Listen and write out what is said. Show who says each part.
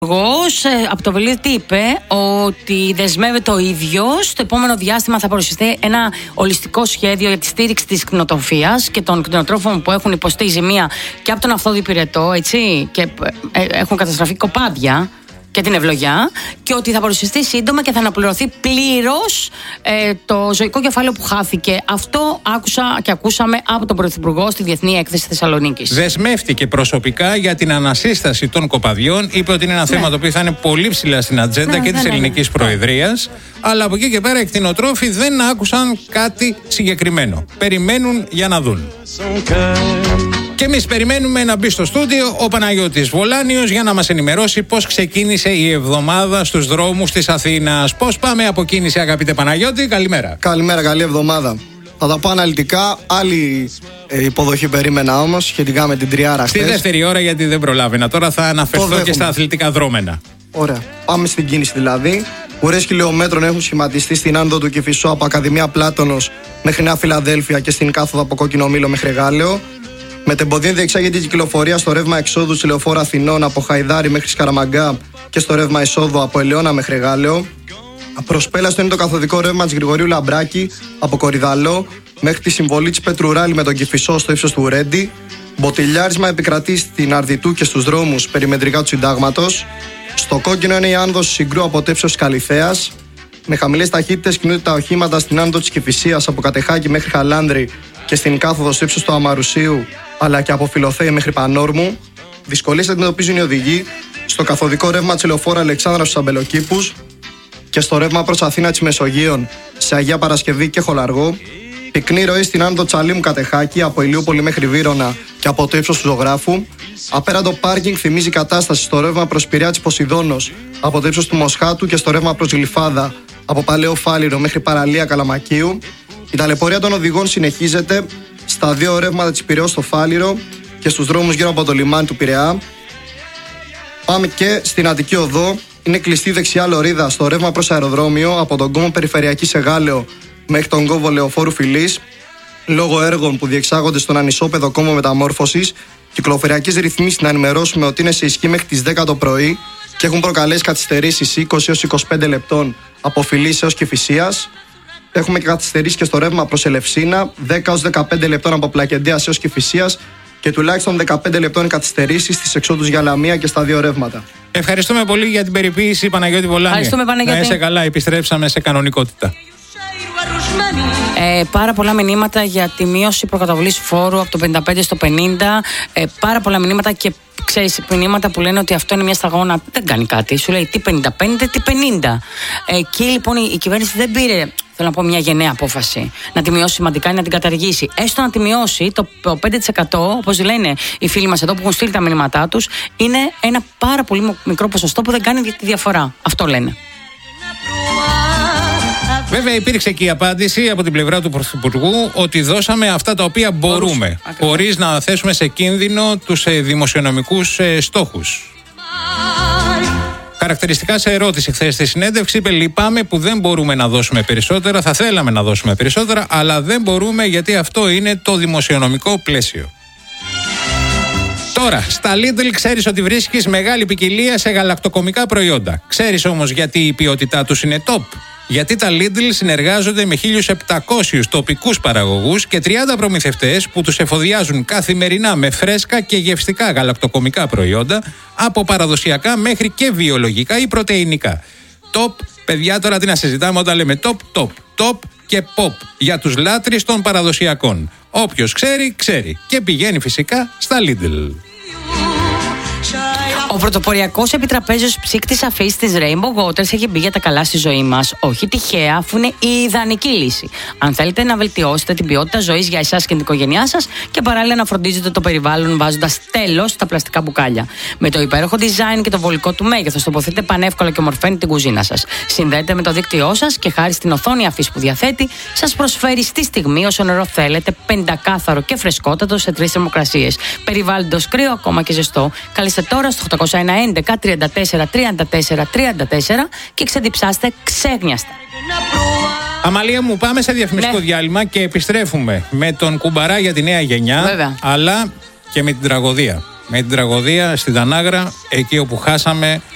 Speaker 1: Πρωθυπουργός από το Βελίδι τι είπε? Ότι δεσμεύεται ο ίδιος στο επόμενο διάστημα θα παρουσιαστεί ένα ολιστικό σχέδιο για τη στήριξη της κτηνοτροφίας και των κτηνοτρόφων που έχουν υποστεί ζημία και από τον Αυθόδη Πυρετό, έτσι, και έχουν καταστραφεί κοπάδια και την ευλογιά, και ότι θα παρουσιαστεί σύντομα και θα αναπληρωθεί πλήρως το ζωικό κεφάλαιο που χάθηκε. Αυτό άκουσα και ακούσαμε από τον Πρωθυπουργό στη Διεθνή Έκθεση Θεσσαλονίκης.
Speaker 2: Δεσμεύτηκε προσωπικά για την ανασύσταση των κοπαδιών. Είπε ότι είναι ένα θέμα το οποίο θα είναι πολύ ψηλά στην ατζέντα και της ελληνικής προεδρίας. Αλλά από εκεί και πέρα οι κτηνοτρόφοι δεν άκουσαν κάτι συγκεκριμένο. Περιμένουν για να δουν. Και εμείς περιμένουμε να μπει στο στούντιο ο Παναγιώτης Βολάνιος για να μας ενημερώσει πώς ξεκίνησε η εβδομάδα στους δρόμους της Αθήνας. Πώς πάμε από κίνηση, αγαπητέ Παναγιώτη? Καλημέρα.
Speaker 3: Καλημέρα, καλή εβδομάδα. Θα τα πω αναλυτικά. Άλλη υποδοχή περίμενα όμως σχετικά με την τριάρα χθες.
Speaker 2: Στη δεύτερη ώρα, γιατί δεν προλάβαινα. Τώρα θα αναφερθώ και στα αθλητικά δρόμενα.
Speaker 3: Ωραία. Πάμε στην κίνηση δηλαδή. Ουρές χιλιόμετρων έχουν σχηματιστεί στην άνοδο του Κηφισό από Ακαδημία Πλάτωνος μέχρι Νέα Φιλαδέλφια και στην κάθοδο από Κόκκινο Μήλο μέχρι Γάλεο. Με τεμποδίων διεξάγεται η κυκλοφορία στο ρεύμα εξόδου στη Λεωφόρο Αθηνών από Χαϊδάρη μέχρι Σκαραμαγκά και στο ρεύμα εισόδου από Ελαιώνα μέχρι Γάλεο. Προσπέλαστο είναι το καθοδικό ρεύμα της Γρηγορίου Λαμπράκη από Κορυδαλό μέχρι τη συμβολή της Πετρουράλη με τον Κηφισό στο ύψος του Ρέντι. Μποτιλιάρισμα επικρατεί στην Αρδιτού και στους δρόμους περιμετρικά του Συντάγματος. Στο κόκκινο είναι η άνοδος Συγκρού από τέψος Καλυθέας. Με χαμηλές ταχύτητες κινούνται τα οχήματα στην άνοδο της Κηφισίας από Κατεχάκη μέχρι Χαλάνδρη και στην κάθοδο στο ύψος του Αμαρουσίου, αλλά και από Φιλοθέη μέχρι Πανόρμου. Δυσκολίες αντιμετωπίζουν οι οδηγοί στο καθοδικό ρεύμα της Λεωφόρου Αλεξάνδρα στους Αμπελοκήπους και στο ρεύμα προς Αθήνα της Μεσογείων σε Αγία Παρασκευή και Χολαργό. Πυκνή ροή στην άνοδο Τσαλίμου Κατεχάκη από Ηλιούπολη μέχρι Βύρωνα και από το ύψος του Ζωγράφου. Απέραντο πάρκινγκ θυμίζει κατάσταση στο ρεύμα προς Πειραιά της Ποσειδώνος από το ύψος του Μοσχάτου και στο ρεύμα προς Γλυφάδα από Παλαιό Φάληρο μέχρι Παραλία Καλαμακίου. Η ταλαιπωρία των οδηγών συνεχίζεται στα δύο ρεύματα της Πειραιώς στο Φάληρο και στους δρόμους γύρω από το λιμάνι του Πειραιά. Πάμε και στην Αττική Οδό. Είναι κλειστή δεξιά λωρίδα στο ρεύμα προς αεροδρόμιο από τον κόμβο Περιφερειακή σε Γάλεο μέχρι τον κόμβο Λεωφόρου Φιλής. Λόγω έργων που διεξάγονται στον ανισόπεδο κόμβο μεταμόρφωσης, κυκλοφοριακές ρυθμίσεις να ενημερώσουμε ότι είναι σε ισχύ μέχρι τις 10 το πρωί και έχουν προκαλέσει καθυστερήσεις 20 έως 25 λεπτών από Φιλής έως Κηφισίας. Έχουμε και καθυστερήσεις και στο ρεύμα προς Ελευσίνα, 10 έως 15 λεπτών από Πλακεντέας έως Κηφισίας και τουλάχιστον 15 λεπτών καθυστερήσεις στις εξόδους για Λαμία και στα δύο ρεύματα.
Speaker 2: Ευχαριστούμε πολύ για την περιποίηση, Παναγιώτη Βολάνη.
Speaker 1: Ευχαριστούμε, Παναγιώτη.
Speaker 2: Να είσαι καλά, επιστρέψαμε σε κανονικότητα.
Speaker 1: Πάρα πολλά μηνύματα για τη μείωση προκαταβολής φόρου από το 55 στο 50. Πάρα πολλά μηνύματα και ξέρεις, μηνύματα που λένε ότι αυτό είναι μια σταγόνα. Δεν κάνει κάτι. Σου λέει τι 55, τι 50. Εκεί λοιπόν η κυβέρνηση δεν πήρε, θέλω να πω, μια γενναία απόφαση να τη μειώσει σημαντικά ή να την καταργήσει. Έστω να τη μειώσει το 5%, όπως λένε οι φίλοι μας εδώ που έχουν στείλει τα μηνύματά τους, είναι ένα πάρα πολύ μικρό ποσοστό που δεν κάνει τη διαφορά. Αυτό λένε.
Speaker 2: Βέβαια υπήρξε και η απάντηση από την πλευρά του Πρωθυπουργού ότι δώσαμε αυτά τα οποία μπορούμε, χωρίς να θέσουμε σε κίνδυνο τους δημοσιονομικούς στόχους. Χαρακτηριστικά σε ερώτηση χθες στη συνέντευξη είπε: λυπάμαι που δεν μπορούμε να δώσουμε περισσότερα, θα θέλαμε να δώσουμε περισσότερα, αλλά δεν μπορούμε γιατί αυτό είναι το δημοσιονομικό πλαίσιο. Τώρα, στα Lidl ξέρεις ότι βρίσκεις μεγάλη ποικιλία σε γαλακτοκομικά προϊόντα. Ξέρεις όμως γιατί η ποιότητά τους είναι top? Γιατί τα Lidl συνεργάζονται με 1.700 τοπικούς παραγωγούς και 30 προμηθευτές που τους εφοδιάζουν καθημερινά με φρέσκα και γευστικά γαλακτοκομικά προϊόντα, από παραδοσιακά μέχρι και βιολογικά ή πρωτεϊνικά. Top, παιδιά, τώρα τι να συζητάμε όταν λέμε top και pop για τους λάτρεις των παραδοσιακών. Όποιος ξέρει, ξέρει και πηγαίνει φυσικά στα Lidl.
Speaker 1: Ο πρωτοποριακός επιτραπέζιος ψύκτης αφής της Rainbow Waters έχει μπει για τα καλά στη ζωή μας. Όχι τυχαία, αφού είναι η ιδανική λύση. Αν θέλετε να βελτιώσετε την ποιότητα ζωής για εσάς και την οικογένειά σας και παράλληλα να φροντίζετε το περιβάλλον βάζοντας τέλος στα πλαστικά μπουκάλια. Με το υπέροχο design και το βολικό του μέγεθος, τοποθετείτε πανεύκολα και ομορφαίνει την κουζίνα σας. Συνδέετε με το δίκτυό σας και χάρη στην οθόνη αφής που διαθέτει, σας προσφέρει στη στιγμή όσο νερό θέλετε, πεντακάθαρο και φρεσκότατο σε 3 θερμοκρασίες. Περιβάλλοντος κρύο, ακόμα και ζεστό. Καλείστε τώρα στο 811 34 34 34 και ξεδιψάστε ξέγνιαστα.
Speaker 2: Αμαλία μου, πάμε σε διαφημιστικό διάλειμμα και επιστρέφουμε με τον κουμπαρά για τη νέα γενιά.
Speaker 1: Βέβαια.
Speaker 2: Αλλά και με την τραγωδία. Με την τραγωδία στην Τανάγρα, εκεί όπου χάσαμε